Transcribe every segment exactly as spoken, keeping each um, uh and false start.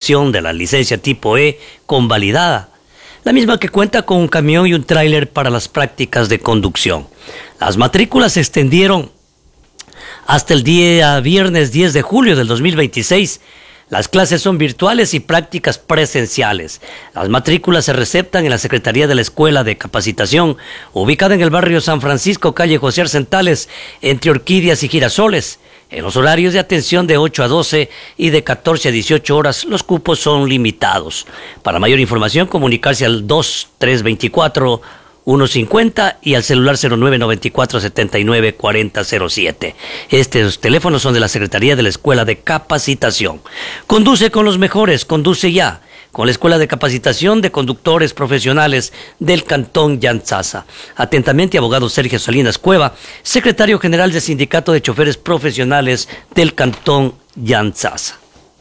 obtención de la licencia tipo E convalidada, la misma que cuenta con un camión y un tráiler para las prácticas de conducción. Las matrículas se extendieron hasta el día viernes diez de julio del dos mil veintiséis. Las clases son virtuales y prácticas presenciales. Las matrículas se receptan en la Secretaría de la Escuela de Capacitación, ubicada en el barrio San Francisco, calle José Arcentales, entre Orquídeas y Girasoles. En los horarios de atención de ocho a doce y de catorce a dieciocho horas, los cupos son limitados. Para mayor información, comunicarse al dos tres dos cuatro uno cincuenta y al celular cero nueve nueve cuatro siete nueve cuatro cero cero siete. Estos teléfonos son de la Secretaría de la Escuela de Capacitación. Conduce con los mejores, conduce ya con la Escuela de Capacitación de Conductores Profesionales del Cantón Yantzaza. Atentamente, abogado Sergio Salinas Cueva, secretario general del Sindicato de Choferes Profesionales del Cantón Yantzaza.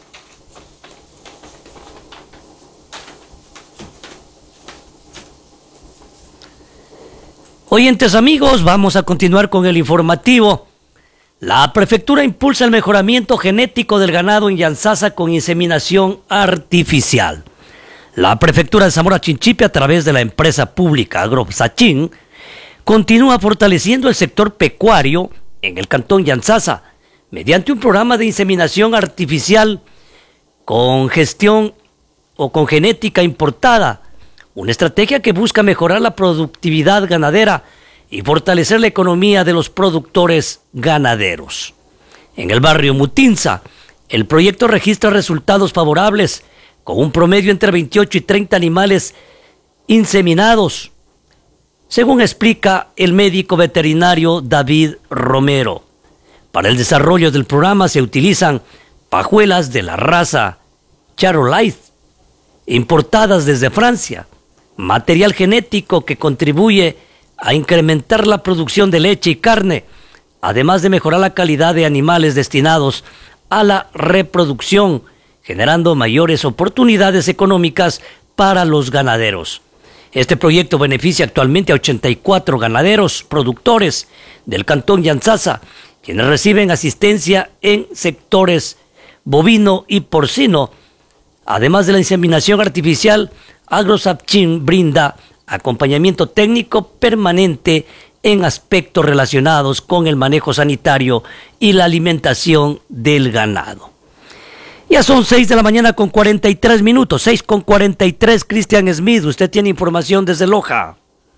Oyentes amigos, vamos a continuar con el informativo. La prefectura impulsa el mejoramiento genético del ganado en Yantzaza con inseminación artificial. La prefectura de Zamora Chinchipe, a través de la empresa pública AgroSachín, continúa fortaleciendo el sector pecuario en el cantón Yantzaza mediante un programa de inseminación artificial con gestión o con genética importada. Una estrategia que busca mejorar la productividad ganadera y fortalecer la economía de los productores ganaderos. En el barrio Mutinza, el proyecto registra resultados favorables, con un promedio entre veintiocho y treinta animales inseminados, según explica el médico veterinario David Romero. Para el desarrollo del programa se utilizan pajuelas de la raza Charolais, importadas desde Francia, material genético que contribuye a incrementar la producción de leche y carne, además de mejorar la calidad de animales destinados a la reproducción, generando mayores oportunidades económicas para los ganaderos. Este proyecto beneficia actualmente a ochenta y cuatro ganaderos productores del cantón Yantzaza, quienes reciben asistencia en sectores bovino y porcino. Además de la inseminación artificial, AgroSachín brinda acompañamiento técnico permanente en aspectos relacionados con el manejo sanitario y la alimentación del ganado. Ya son seis de la mañana con cuarenta y tres minutos, seis con cuarenta y tres. Cristian Smith, usted tiene información desde Loja.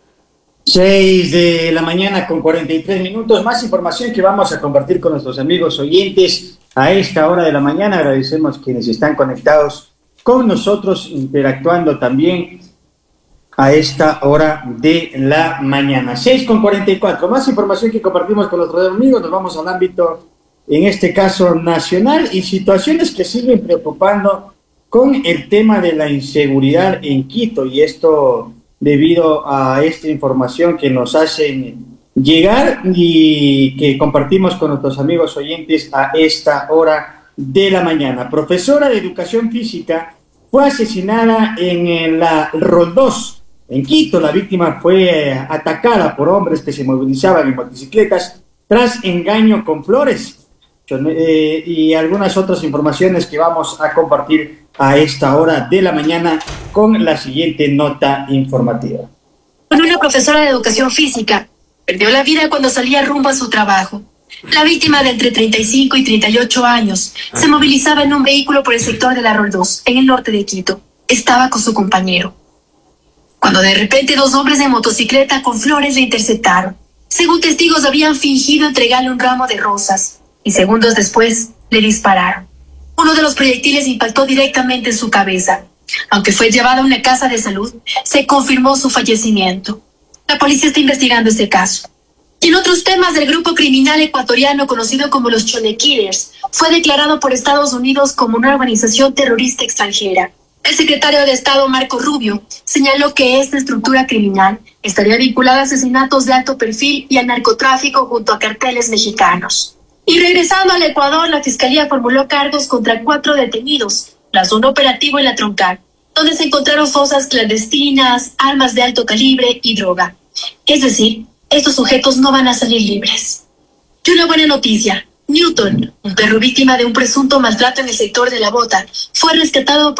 seis de la mañana con cuarenta y tres minutos, más información que vamos a compartir con nuestros amigos oyentes a esta hora de la mañana. Agradecemos quienes están conectados con nosotros, interactuando también a esta hora de la mañana. seis con cuarenta y cuatro, más información que compartimos con nuestros amigos. Nos vamos al ámbito, en este caso nacional, y situaciones que siguen preocupando con el tema de la inseguridad en Quito, y esto debido a esta información que nos hacen llegar y que compartimos con nuestros amigos oyentes a esta hora de la mañana. Profesora de Educación Física fue asesinada en la Roldós, en Quito. La víctima fue atacada por hombres que se movilizaban en motocicletas tras engaño con flores. Eh, y algunas otras informaciones que vamos a compartir a esta hora de la mañana con la siguiente nota informativa. Una profesora de Educación Física perdió la vida cuando salía rumbo a su trabajo. La víctima, de entre treinta y cinco y treinta y ocho años, se movilizaba en un vehículo por el sector de la Roldós, en el norte de Quito. Estaba con su compañero, cuando de repente dos hombres en motocicleta con flores le interceptaron. Según testigos, habían fingido entregarle un ramo de rosas y segundos después le dispararon. Uno de los proyectiles impactó directamente en su cabeza. Aunque fue llevado a una casa de salud, se confirmó su fallecimiento. La policía está investigando este caso. Y en otros temas, del grupo criminal ecuatoriano conocido como los Chone Killers fue declarado por Estados Unidos como una organización terrorista extranjera. El secretario de Estado, Marco Rubio, señaló que esta estructura criminal estaría vinculada a asesinatos de alto perfil y al narcotráfico junto a carteles mexicanos. Y regresando al Ecuador, la Fiscalía formuló cargos contra cuatro detenidos, tras un operativo en La Troncal, donde se encontraron fosas clandestinas, armas de alto calibre y droga. Es decir, estos sujetos no van a salir libres. Y una buena noticia: Newton, un perro víctima de un presunto maltrato en el sector de La Bota, fue rescatado por